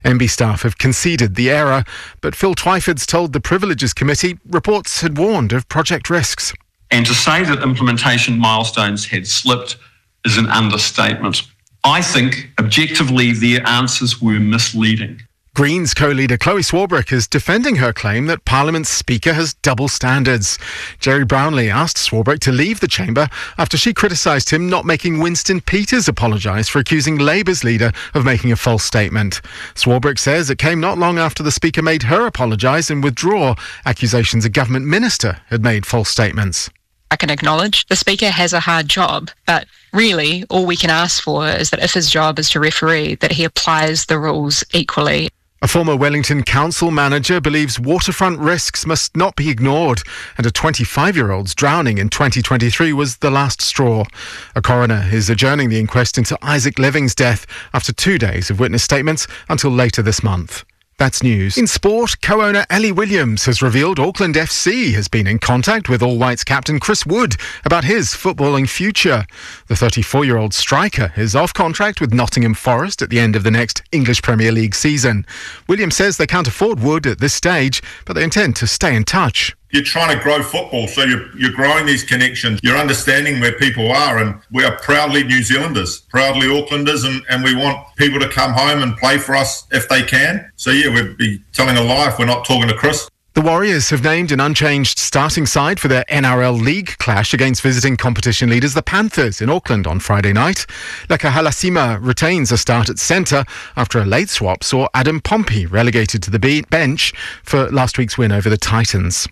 MB staff have conceded the error, but Phil Twyford's told the Privileges Committee reports had warned of project risks. And to say that implementation milestones had slipped is an understatement. I think, objectively, their answers were misleading. Greens co-leader Chloe Swarbrick is defending her claim that Parliament's Speaker has double standards. Jerry Brownlee asked Swarbrick to leave the chamber after she criticised him not making Winston Peters apologise for accusing Labour's leader of making a false statement. Swarbrick says it came not long after the Speaker made her apologise and withdraw accusations a government minister had made false statements. I can acknowledge the Speaker has a hard job, but really all we can ask for is that if his job is to referee, that he applies the rules equally. A former Wellington council manager believes waterfront risks must not be ignored, and a 25-year-old's drowning in 2023 was the last straw. A coroner is adjourning the inquest into Isaac Living's death after 2 days of witness statements until later this month. That's news. In sport, co-owner Ellie Williams has revealed Auckland FC has been in contact with All Whites captain Chris Wood about his footballing future. The 34-year-old striker is off contract with Nottingham Forest at the end of the next English Premier League season. Williams says they can't afford Wood at this stage, but they intend to stay in touch. You're trying to grow football, so you're growing these connections. You're understanding where people are, and we are proudly New Zealanders, proudly Aucklanders, and we want people to come home and play for us if they can. So yeah, we'd be telling a lie if we're not talking to Chris. The Warriors have named an unchanged starting side for their NRL League clash against visiting competition leaders the Panthers in Auckland on Friday night. Leka Halasima retains a start at centre after a late swap saw Adam Pompey relegated to the bench for last week's win over the Titans.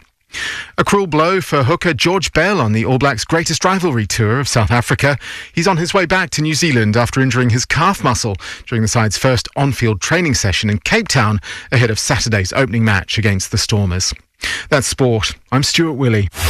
A cruel blow for hooker George Bell on the All Blacks' greatest rivalry tour of South Africa. He's on his way back to New Zealand after injuring his calf muscle during the side's first on-field training session in Cape Town ahead of Saturday's opening match against the Stormers. That's sport. I'm Stuart Willey.